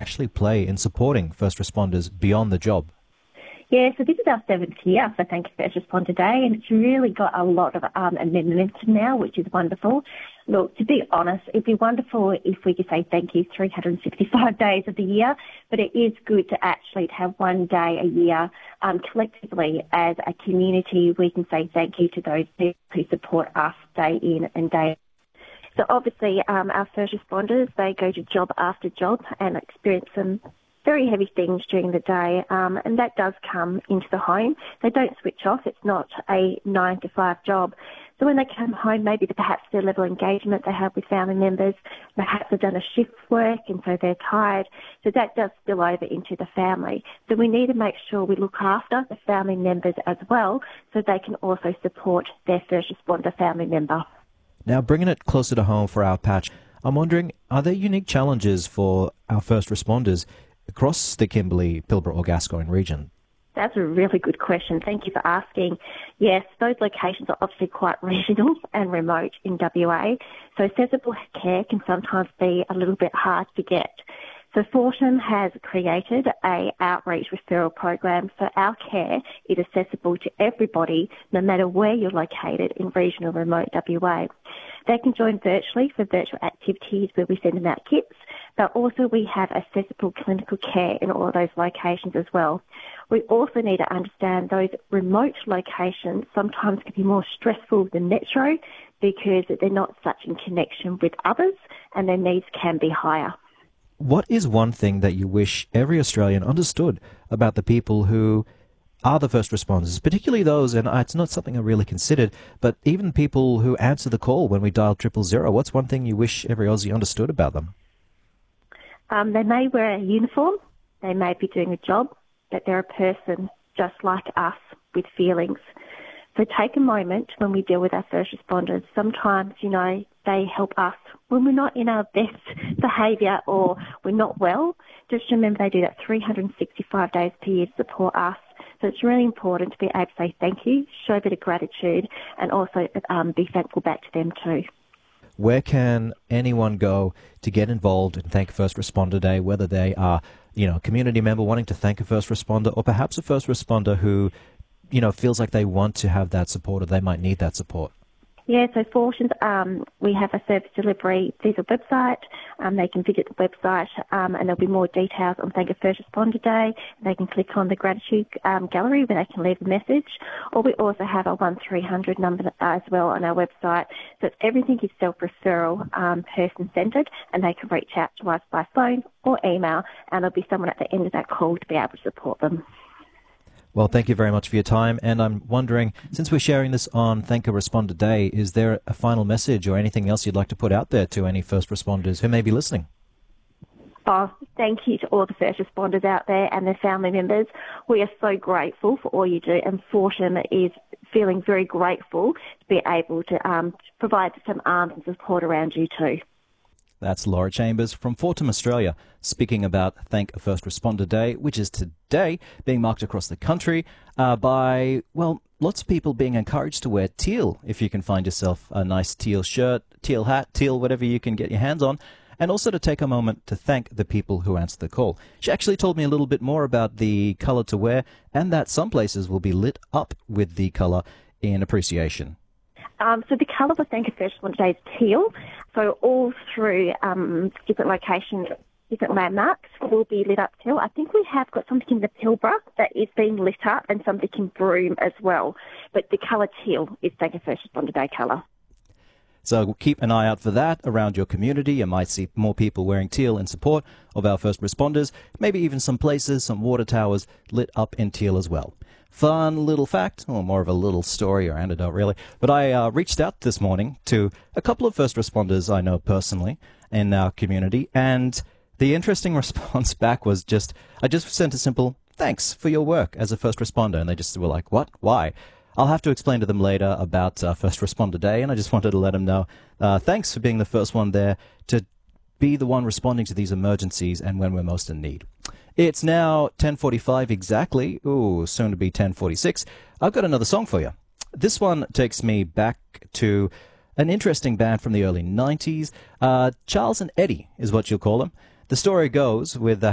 actually play in supporting first responders beyond the job? Yeah, so this is our 7th year for Thank You First Responder Day, and it's really got a lot of momentum now, which is wonderful. Look, to be honest, it'd be wonderful if we could say thank you 365 days of the year, but it is good to actually have one day a year collectively as a community. We can say thank you to those people who support us day in and day out. So obviously our first responders, they go to job after job and experience some very heavy things during the day, and that does come into the home. They don't switch off. It's not a 9-to-5 job. So when they come home, maybe perhaps their level of engagement they have with family members, perhaps they've done a shift work and so they're tired. So that does spill over into the family. So we need to make sure we look after the family members as well so they can also support their first responder family member. Now, bringing it closer to home for our patch, I'm wondering, are there unique challenges for our first responders across the Kimberley, Pilbara or Gascoyne region? That's a really good question. Thank you for asking. Yes, those locations are obviously quite regional and remote in WA, so accessible care can sometimes be a little bit hard to get. So Fortune has created a outreach referral program, so our care is accessible to everybody, no matter where you're located in regional remote WA. They can join virtually for virtual activities where we send them out kits, but also we have accessible clinical care in all of those locations as well. We also need to understand those remote locations sometimes can be more stressful than metro because they're not such in connection with others and their needs can be higher. What is one thing that you wish every Australian understood about the people who are the first responders, particularly those, and it's not something I really considered, but even people who answer the call when we dial 000? What's one thing you wish every Aussie understood about them? They may wear a uniform, they may be doing a job, but they're a person just like us with feelings. So take a moment when we deal with our first responders. Sometimes, they help us when we're not in our best behaviour or we're not well. Just remember they do that 365 days per year to support us. So it's really important to be able to say thank you, show a bit of gratitude, and also be thankful back to them too. Where can anyone go to get involved in Thank First Responder Day, whether they are, a community member wanting to thank a first responder or perhaps a first responder who, feels like they want to have that support or they might need that support? Yeah, so Fortunes, we have a service delivery visa website. They can visit the website and there'll be more details on Thank a First Responder Day. They can click on the gratitude gallery where they can leave a message. Or we also have a 1300 number as well on our website. So everything is self-referral, person-centred, and they can reach out to us by phone or email, and there'll be someone at the end of that call to be able to support them. Well, thank you very much for your time. And I'm wondering, since we're sharing this on Thank a Responder Day, is there a final message or anything else you'd like to put out there to any first responders who may be listening? Oh, thank you to all the first responders out there and their family members. We are so grateful for all you do, and Fortune is feeling very grateful to be able to provide some arms and support around you too. That's Laura Chambers from Fortum Australia speaking about Thank a First Responder Day, which is today being marked across the country by, lots of people being encouraged to wear teal if you can find yourself a nice teal shirt, teal hat, teal whatever you can get your hands on, and also to take a moment to thank the people who answered the call. She actually told me a little bit more about the colour to wear and that some places will be lit up with the colour in appreciation. So the colour for Thank a First Responder Day is teal. So all through different locations, different landmarks will be lit up teal. I think we have got something in the Pilbara that is being lit up and something in Broome as well. But the colour teal is Thank a First Responder Day colour. So keep an eye out for that around your community. You might see more people wearing teal in support of our first responders, maybe even some places, some water towers lit up in teal as well. Fun little fact, or more of a little story or anecdote really, but I reached out this morning to a couple of first responders I know personally in our community, and the interesting response back was I just sent a simple thanks for your work as a first responder, and they just were like, what? Why? I'll have to explain to them later about First Responder Day, and I just wanted to let them know thanks for being the first one there to be the one responding to these emergencies and when we're most in need. It's now 10:45 exactly, soon to be 10:46. I've got another song for you. This one takes me back to an interesting band from the early 90s. Charles and Eddie is what you'll call them. The story goes with